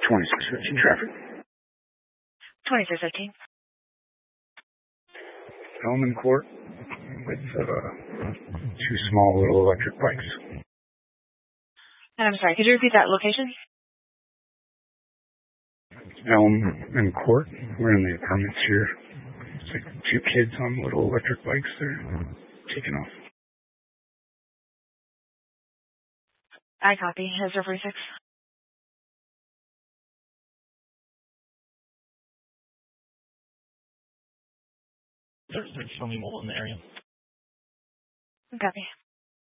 2615 traffic. 2615. Elman Court with two small little electric bikes. And I'm sorry, could you repeat that location? Elman Court. We're in the apartments here. It's like two kids on little electric bikes. They're taking off. I copy. Is there 46? There's only mobile in the area. Copy.